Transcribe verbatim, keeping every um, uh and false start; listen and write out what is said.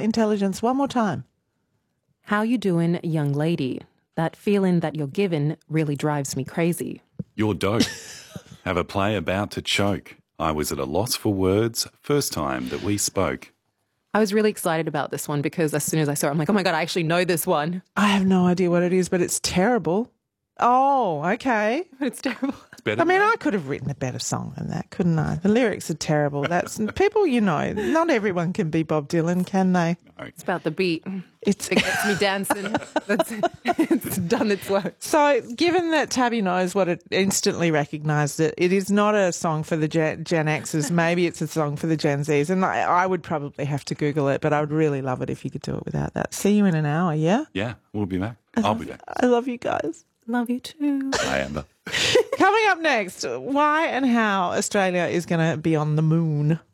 intelligence one more time. How you doing, young lady? That feeling that you're given really drives me crazy. You're dope. Have a play about to choke. I was at a loss for words first time that we spoke. I was really excited about this one because as soon as I saw it, I'm like, oh my God, I actually know this one. I have no idea what it is, but it's terrible. Oh, okay. It's terrible. It's better I mean, than I could have written a better song than that, couldn't I? The lyrics are terrible. That's people, you know, not everyone can be Bob Dylan, can they? No. It's about the beat. It's It gets me dancing. That's it. It's done its work. So, given that Tabby knows what it instantly recognised it, it is not a song for the Gen, Gen Xers. Maybe it's a song for the Gen Zs. And I, I would probably have to Google it, but I would really love it if you could do it without that. See you in an hour, yeah? Yeah, we'll be back. I'll be back. I love you guys. Love you too. Hi, Amber. Coming up next, why and how Australia is going to be on the moon.